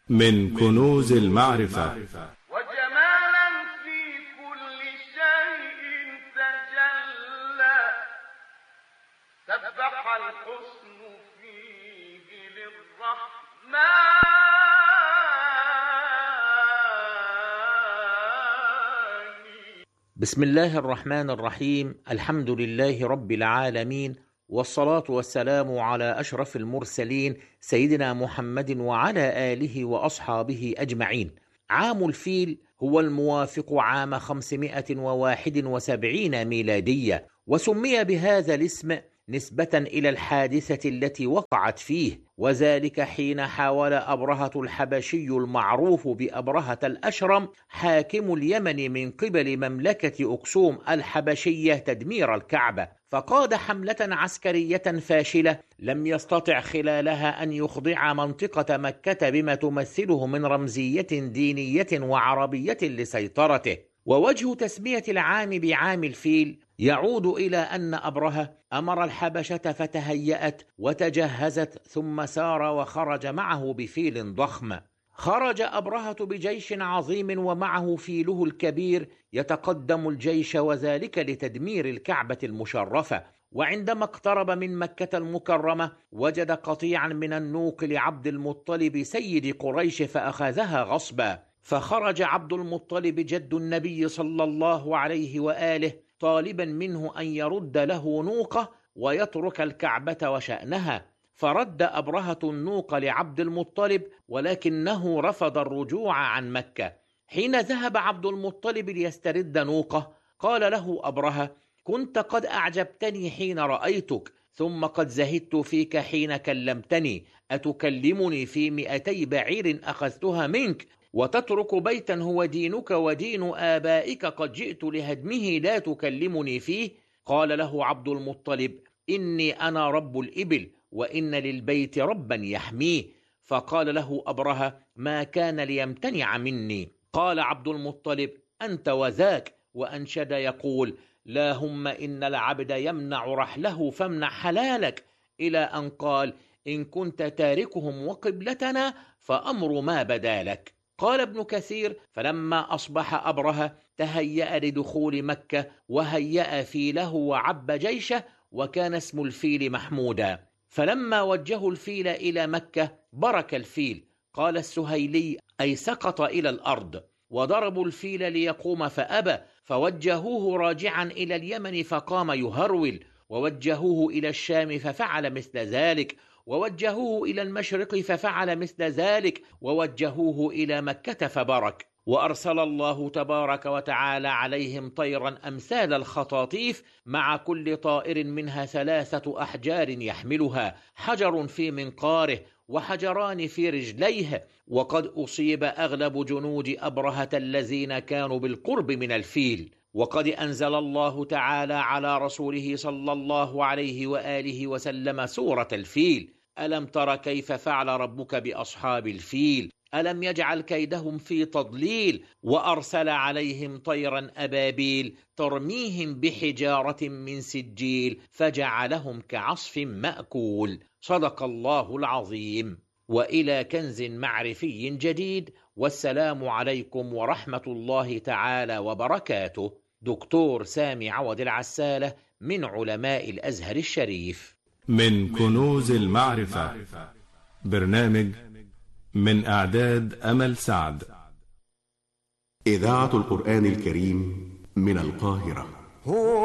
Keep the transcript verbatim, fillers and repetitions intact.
من كنوز المعرفة وجمالا في كل شيء تجلى، سبح الحسن فيه للرحمن. بسم الله الرحمن الرحيم. الحمد لله رب العالمين، والصلاة والسلام على أشرف المرسلين سيدنا محمد وعلى آله وأصحابه أجمعين. عام الفيل هو الموافق عام خمسمائة وواحد وسبعين ميلادية، وسمي بهذا الاسم نسبة إلى الحادثة التي وقعت فيه، وذلك حين حاول أبرهة الحبشي المعروف بأبرهة الأشرم حاكم اليمن من قبل مملكة أكسوم الحبشية تدمير الكعبة، فقاد حملة عسكرية فاشلة لم يستطع خلالها أن يخضع منطقة مكة بما تمثله من رمزية دينية وعربية لسيطرته. ووجه تسمية العام بعام الفيل يعود إلى أن أبرهة أمر الحبشة فتهيأت وتجهزت، ثم سار وخرج معه بفيل ضخم. خرج أبرهة بجيش عظيم ومعه فيله الكبير يتقدم الجيش، وذلك لتدمير الكعبة المشرفة. وعندما اقترب من مكة المكرمة وجد قطيعا من النوق لعبد المطلب سيد قريش فأخذها غصبا، فخرج عبد المطلب جد النبي صلى الله عليه وآله طالبا منه أن يرد له نوقه ويترك الكعبة وشأنها، فرد أبرهة النوق لعبد المطلب ولكنه رفض الرجوع عن مكة. حين ذهب عبد المطلب ليسترد نوقه قال له أبرهة: كنت قد أعجبتني حين رأيتك، ثم قد زهدت فيك حين كلمتني، أتكلمني في مئتي بعير أخذتها منك وتترك بيتا هو دينك ودين آبائك قد جئت لهدمه لا تكلمني فيه؟ قال له عبد المطلب: إني أنا رب الإبل وإن للبيت ربا يحميه. فقال له أبرهة: ما كان ليمتنع مني. قال عبد المطلب: أنت وذاك، وأنشد يقول: لا هم إن العبد يمنع رحله فامنع حلالك، إلى أن قال: إن كنت تاركهم وقبلتنا فأمر ما بدالك. قال ابن كثير: فلما أصبح أبرهة تهيأ لدخول مكة وهيأ فيله وعب جيشه، وكان اسم الفيل محمودا. فلما وجهوا الفيل إلى مكة برك الفيل، قال السهيلي: أي سقط إلى الأرض. وضربوا الفيل ليقوم فأبى، فوجهوه راجعا إلى اليمن فقام يهرول، ووجهوه إلى الشام ففعل مثل ذلك، ووجهوه إلى المشرق ففعل مثل ذلك، ووجهوه إلى مكة فبرك. وأرسل الله تبارك وتعالى عليهم طيرا أمثال الخطاطيف، مع كل طائر منها ثلاثة أحجار يحملها، حجر في منقاره وحجران في رجليه. وقد أصيب أغلب جنود أبرهة الذين كانوا بالقرب من الفيل. وقد أنزل الله تعالى على رسوله صلى الله عليه وآله وسلم سورة الفيل: ألم تر كيف فعل ربك بأصحاب الفيل ألم يجعل كيدهم في تضليل وأرسل عليهم طيرا أبابيل ترميهم بحجارة من سجيل فجعلهم كعصف مأكول. صدق الله العظيم. وإلى كنز معرفي جديد، والسلام عليكم ورحمة الله تعالى وبركاته. دكتور سامي عوض العسالة من علماء الأزهر الشريف. من كنوز المعرفة، برنامج من إعداد أمل سعد. إذاعة القرآن الكريم من القاهرة.